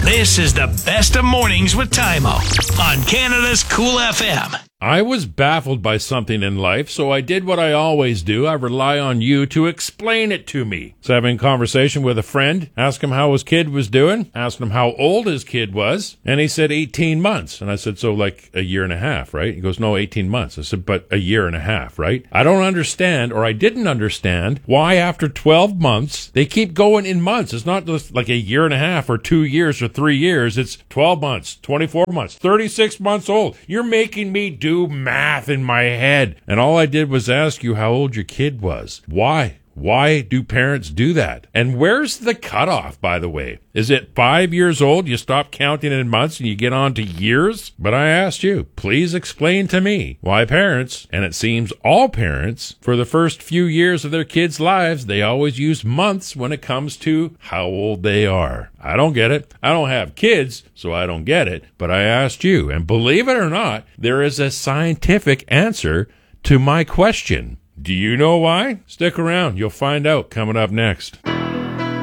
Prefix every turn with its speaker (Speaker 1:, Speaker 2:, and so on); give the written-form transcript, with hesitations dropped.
Speaker 1: This is the best of mornings with Tymo on Canada's Cool FM.
Speaker 2: I was baffled by something in life, so I did what I always do. I rely on you to explain it to me. So having a conversation with a friend, asked him how his kid was doing, asked him how old his kid was, and he said 18 months. And I said, so like a year and a half, right? He goes, no, 18 months. I said, but a year and a half, right? I don't understand, or I didn't understand, why after 12 months, they keep going in months. It's not just like a year and a half or 2 years or 3 years. It's 12 months, 24 months, 36 months old. You're making me do math in my head. And all I did was ask you how old your kid was. Why? Why do parents do that? And where's the cutoff, by the way? Is it 5 years old? You stop counting in months and you get on to years? But I asked you, please explain to me why parents, and it seems all parents, for the first few years of their kids' lives, they always use months when it comes to how old they are. I don't get it. I don't have kids, so I don't get it. But I asked you, and believe it or not, there is a scientific answer to my question. Do you know why? Stick around. You'll find out coming up next.